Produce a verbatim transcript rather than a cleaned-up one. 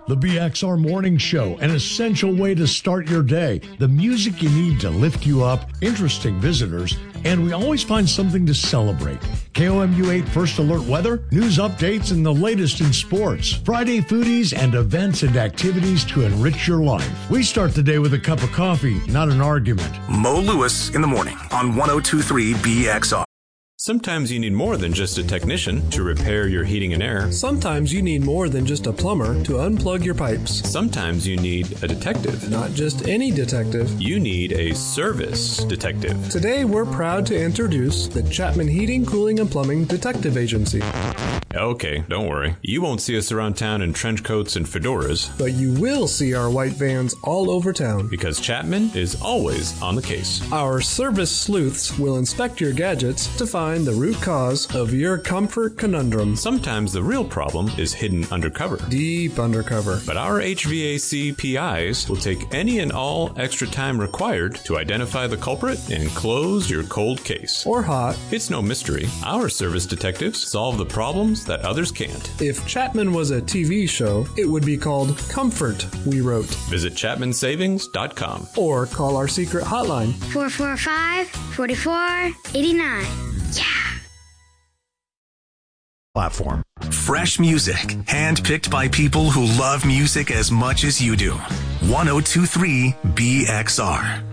The B X R Morning Show, an essential way to start your day. The music you need to lift you up, interesting visitors, and we always find something to celebrate. K O M U eight First Alert weather, news updates, and the latest in sports. Friday foodies and events and activities to enrich your life. We start the day with a cup of coffee, not an argument. Mo Lewis in the morning on one oh two point three B X R. Sometimes you need more than just a technician to repair your heating and air. Sometimes you need more than just a plumber to unplug your pipes. Sometimes you need a detective. Not just any detective. You need a service detective. Today, we're proud to introduce the Chapman Heating, Cooling, and Plumbing Detective Agency. Okay, don't worry. You won't see us around town in trench coats and fedoras. But you will see our white vans all over town. Because Chapman is always on the case. Our service sleuths will inspect your gadgets to find the root cause of your comfort conundrum. Sometimes the real problem is hidden undercover. Deep undercover. But our H V A C P Is will take any and all extra time required to identify the culprit and close your cold case. Or hot. It's no mystery. Our service detectives solve the problems that others can't. If Chapman was a T V show, it would be called Comfort, we wrote. Visit chapman savings dot com. Or call our secret hotline. four four five, four four eight nine. Yeah. Platform. Fresh music, handpicked by people who love music as much as you do. one oh two point three B X R.